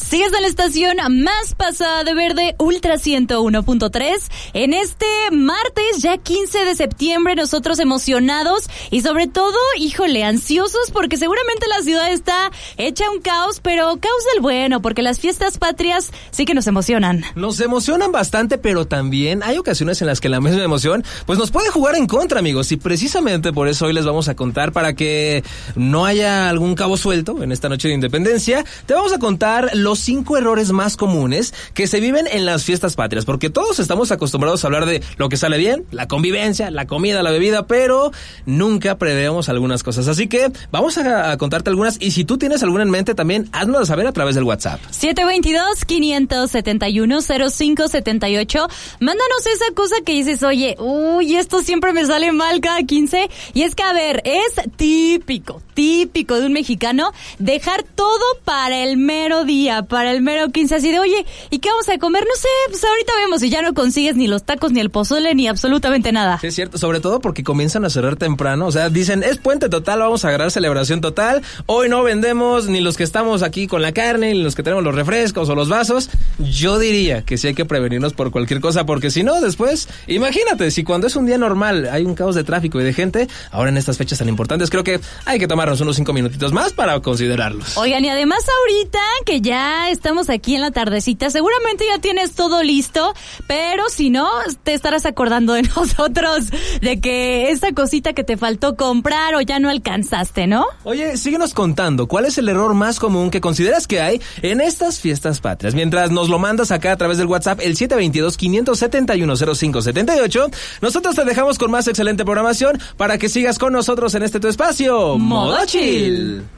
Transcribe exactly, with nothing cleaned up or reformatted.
Sigues en la estación más pasada de verde, Ultra ciento uno punto tres. En este martes, ya quince de septiembre, nosotros emocionados y sobre todo, híjole, ansiosos porque seguramente la ciudad está hecha un caos, pero caos del bueno, porque las fiestas patrias sí que nos emocionan. Nos emocionan bastante, pero también hay ocasiones en las que la misma emoción pues nos puede jugar en contra, amigos, y precisamente por eso hoy les vamos a contar, para que no haya algún cabo suelto en esta noche de independencia, te vamos a contar los cinco errores más comunes que se viven en las fiestas patrias, porque todos estamos acostumbrados a hablar de lo que sale bien, la convivencia, la comida, la bebida, pero nunca prevemos algunas cosas, así que vamos a, a contarte algunas, y si tú tienes alguna en mente también, haznosla saber a través del WhatsApp. siete dos dos, cinco siete uno, cero cinco siete ocho. Mándanos esa cosa que dices, oye, uy, esto siempre me sale mal cada quince, y es que, a ver, es típico, típico de un mexicano dejar todo para el mero día, para el mero quince, así de, oye, ¿y qué vamos a comer? No sé, pues ahorita vemos, y ya no consigues ni los tacos, ni el pozole, ni absolutamente nada. Sí, es cierto, sobre todo porque comienzan a cerrar temprano, o sea, dicen, es puente total, vamos a agarrar celebración total, hoy no vendemos ni los que estamos aquí con la carne, ni los que tenemos los refrescos o los vasos. Yo diría que sí hay que prevenirnos por cualquier cosa, porque si no, después, imagínate, si cuando es un día normal hay un caos de tráfico y de gente, ahora en estas fechas tan importantes, creo que hay que tomarnos unos cinco minutitos más para considerarlos. Oigan, y además ahorita que ya estamos aquí en la tardecita, seguramente ya tienes todo listo, pero si no, te estarás acordando de nosotros, de que esa cosita que te faltó comprar o ya no alcanzaste, ¿no? Oye, síguenos contando, ¿cuál es el error más común que consideras que hay en estas fiestas patrias? Mientras nos lo mandas acá a través del WhatsApp, el siete dos dos, cinco siete uno, cero cinco siete ocho, nosotros te dejamos con más excelente programación para que sigas con nosotros en este tu espacio, Modo Chill.